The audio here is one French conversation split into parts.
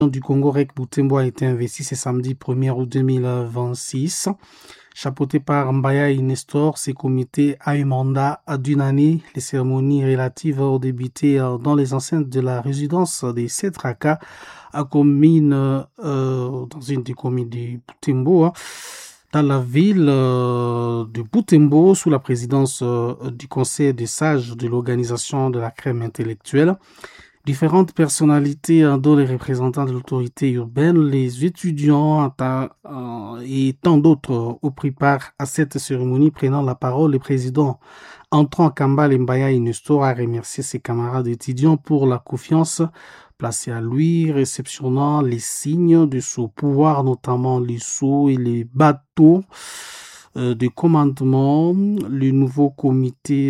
du Congo, Rek Butembo, a été investi ce samedi 1er août 2026. Chapeauté par Mbaya Nestor, ce comité a un mandat d'une année. Les cérémonies relatives ont débuté dans les enceintes de la résidence des Setraka, à commune, dans une des communes de Butembo, dans la ville de Butembo, sous la présidence du conseil des sages de l'organisation de la crème intellectuelle. Différentes personnalités, dont les représentants de l'autorité urbaine, les étudiants et tant d'autres ont pris part à cette cérémonie. Prenant la parole, le président Antoine Kambale Mbaya Nestor a remercié ses camarades étudiants pour la confiance placée à lui, réceptionnant les signes de son pouvoir, notamment les sceaux et les bateaux de commandement. Le nouveau comité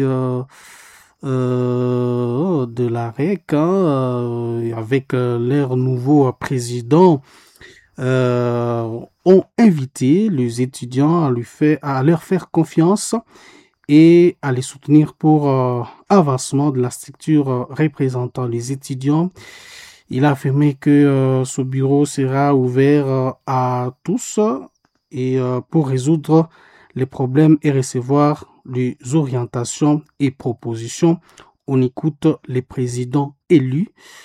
de la REC, avec leur nouveau président, ont invité les étudiants à leur faire confiance et à les soutenir pour avancement de la structure représentant les étudiants. Il a affirmé que ce bureau sera ouvert à tous et pour résoudre les problèmes et recevoir les orientations et propositions. On écoute les présidents élus.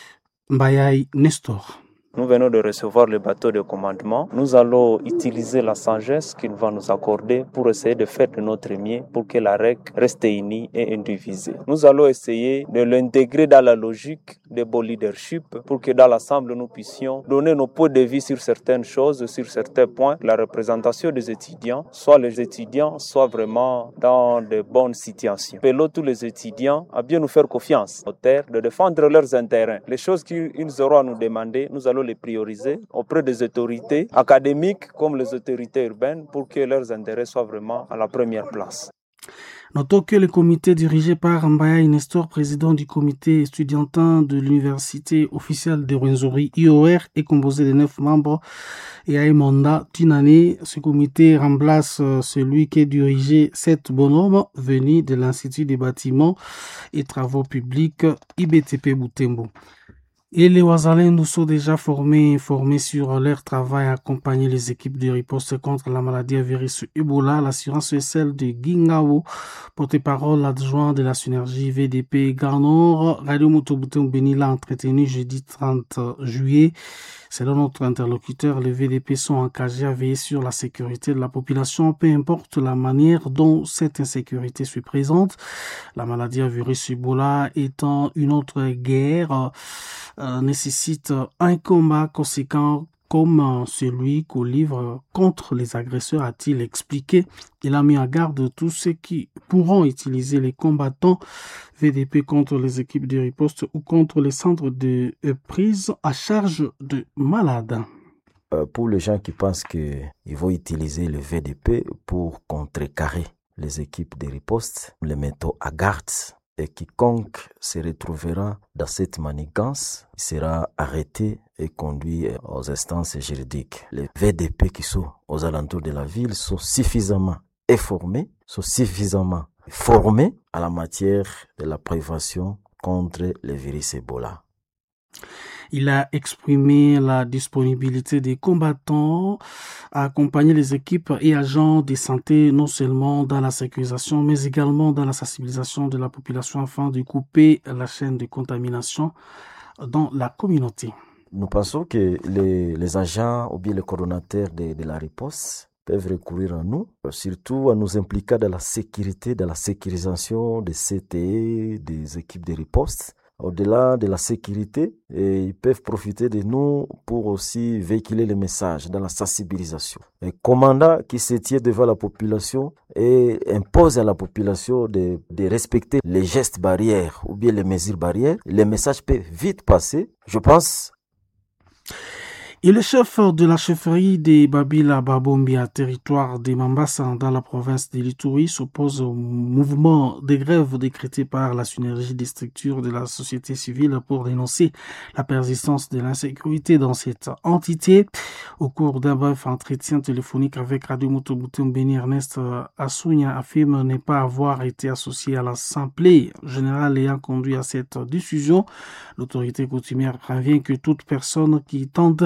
Mbaya Nestor. Nous venons de recevoir le bateau de commandement. Nous allons utiliser la sagesse qu'il va nous accorder pour essayer de faire de notre mieux pour que la REC reste unie et indivisée. Nous allons essayer de l'intégrer dans la logique de bon leadership pour que dans l'ensemble nous puissions donner nos points de vue sur certaines choses, sur certains points. La représentation des étudiants, soit les étudiants, soit vraiment dans de bonnes situations. Appelons tous les étudiants à bien nous faire confiance, de défendre leurs intérêts. Les choses qu'ils auront à nous demander, nous allons les prioriser auprès des autorités académiques comme les autorités urbaines pour que leurs intérêts soient vraiment à la première place. Notons que le comité dirigé par Mbaya Nestor, président du comité estudiantin de l'université officielle de Rwenzori IOR, est composé de 9 membres et a un mandat d'une année. Ce comité remplace celui qui est dirigé cet bonhomme venu de l'Institut des bâtiments et travaux publics IBTP Butembo. Et les Wazalendou sont déjà formés sur leur travail à accompagner les équipes de riposte contre la maladie à virus Ebola. L'assurance est celle de Gingao, porte-parole adjoint de la synergie VDP Garnor. Radio Moto Butembo Béni l'a entretenu jeudi 30 juillet. Selon notre interlocuteur, les VDP sont engagés à veiller sur la sécurité de la population, peu importe la manière dont cette insécurité se présente. La maladie à virus Ebola étant une autre guerre, nécessite un combat conséquent comme celui qu'on livre contre les agresseurs, a-t-il expliqué. Il a mis en garde tous ceux qui pourront utiliser les combattants VDP contre les équipes de riposte ou contre les centres de prise à charge de malades. Pour les gens qui pensent qu'ils vont utiliser le VDP pour contrecarrer les équipes de riposte, les mettons à garde. Et quiconque se retrouvera dans cette manigance sera arrêté et conduit aux instances juridiques. Les VDP qui sont aux alentours de la ville sont suffisamment informés, sont suffisamment formés à la matière de la prévention contre le virus Ebola. Il a exprimé la disponibilité des combattants à accompagner les équipes et agents de santé non seulement dans la sécurisation mais également dans la sensibilisation de la population afin de couper la chaîne de contamination dans la communauté. Nous pensons que les agents ou bien les coordonnateurs de la riposte peuvent recourir à nous, surtout à nous impliquer dans la sécurité, dans la sécurisation des CTE, des équipes de riposte. Au-delà de la sécurité, et ils peuvent profiter de nous pour aussi véhiculer les messages dans la sensibilisation. Un commandant qui se tient devant la population et impose à la population de respecter les gestes barrières ou bien les mesures barrières, les messages peuvent vite passer. Je pense. Et le chef de la chefferie des Babila Babombia, territoire des Mambasa dans la province de l'Ituri, s'oppose au mouvement de grève décrété par la synergie des structures de la société civile pour dénoncer la persistance de l'insécurité dans cette entité. Au cours d'un bref entretien téléphonique avec Radio Motobutumbeni, Ernest Assounia affirme ne pas avoir été associé à l'Assemblée générale ayant conduit à cette décision. L'autorité coutumière prévient que toute personne qui tente